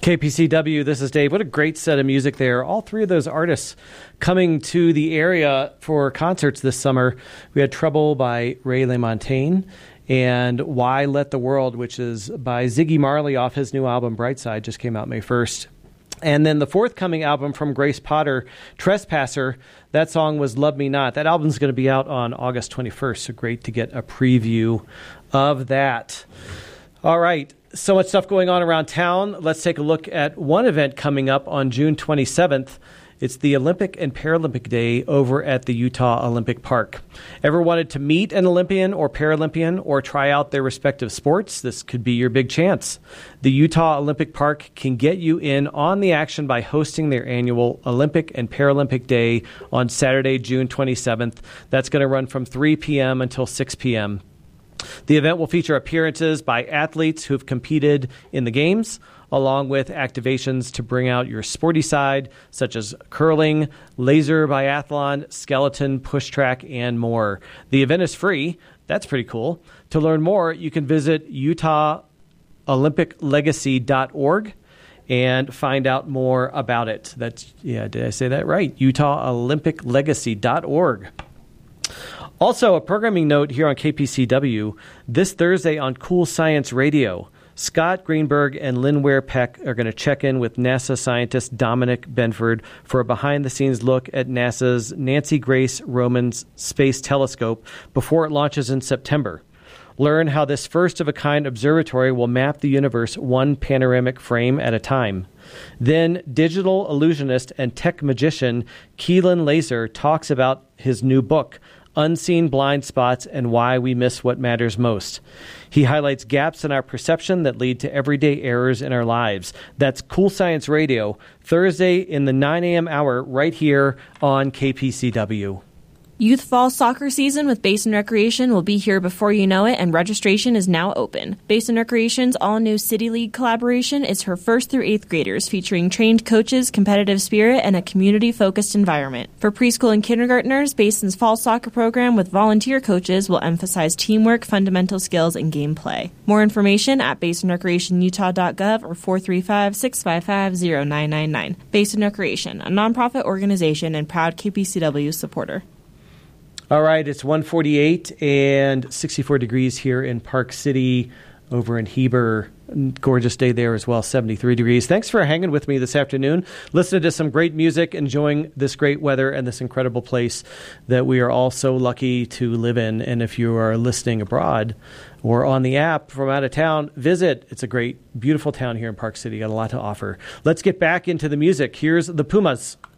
KPCW, this is Dave. What a great set of music there. All three of those artists coming to the area for concerts this summer. We had Trouble by Ray LaMontagne and Why Let the World, which is by Ziggy Marley off his new album Brightside, just came out May 1st. And then the forthcoming album from Grace Potter, Trespasser, that song was Love Me Not. That album's going to be out on August 21st, so great to get a preview of that. All right. So much stuff going on around town. Let's take a look at one event coming up on June 27th. It's the Olympic and Paralympic Day over at the Utah Olympic Park. Ever wanted to meet an Olympian or Paralympian or try out their respective sports? This could be your big chance. The Utah Olympic Park can get you in on the action by hosting their annual Olympic and Paralympic Day on Saturday, June 27th. That's going to run from 3 p.m. until 6 p.m. The event will feature appearances by athletes who have competed in the games, along with activations to bring out your sporty side, such as curling, laser biathlon, skeleton, push track, and more. The event is free. That's pretty cool. To learn more, you can visit UtahOlympicLegacy.org and find out more about it. Did I say that right? UtahOlympicLegacy.org. Also, a programming note here on KPCW. This Thursday on Cool Science Radio, Scott Greenberg and Lynn Ware Peck are going to check in with NASA scientist Dominic Benford for a behind-the-scenes look at NASA's Nancy Grace Roman Space Telescope before it launches in September. Learn how this first-of-a-kind observatory will map the universe one panoramic frame at a time. Then, digital illusionist and tech magician Keelan Laser talks about his new book, Unseen Blind Spots and Why We Miss What Matters Most. He highlights gaps in our perception that lead to everyday errors in our lives. That's Cool Science Radio, Thursday in the 9 a.m. hour right here on KPCW. Youth Fall Soccer Season with Basin Recreation will be here before you know it, and registration is now open. Basin Recreation's all-new City League collaboration is for 1st through 8th graders, featuring trained coaches, competitive spirit, and a community-focused environment. For preschool and kindergartners, Basin's fall soccer program with volunteer coaches will emphasize teamwork, fundamental skills, and gameplay. More information at basinrecreationutah.gov or 435-655-0999. Basin Recreation, a nonprofit organization and proud KPCW supporter. All right, it's 1:48 and 64 degrees here in Park City, over in Heber. Gorgeous day there as well, 73 degrees. Thanks for hanging with me this afternoon, listening to some great music, enjoying this great weather and this incredible place that we are all so lucky to live in. And if you are listening abroad or on the app from out of town, visit. It's a great, beautiful town here in Park City. Got a lot to offer. Let's get back into the music. Here's the Pumas.